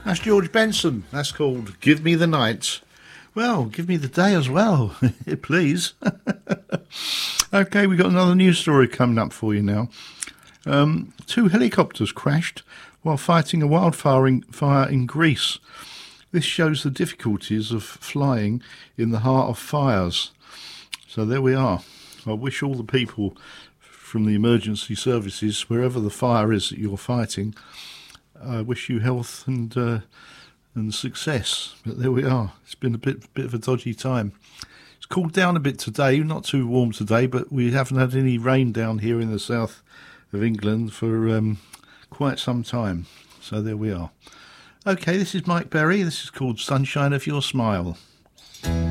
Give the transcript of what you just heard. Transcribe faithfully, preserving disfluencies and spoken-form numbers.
That's George Benson. That's called Give Me the Night. Well, give me the day as well, please. OK, we've got another news story coming up for you now. Um, two helicopters crashed while fighting a wildfire in, fire in Greece. This shows the difficulties of flying in the heart of fires. So there we are. I wish all the people from the emergency services, wherever the fire is that you're fighting, I wish you health and uh, and success. But there we are. It's been a bit bit of a dodgy time. It's cooled down a bit today. Not too warm today, but we haven't had any rain down here in the south of England for um, quite some time. So there we are. OK, this is Mike Berry. This is called Sunshine of Your Smile.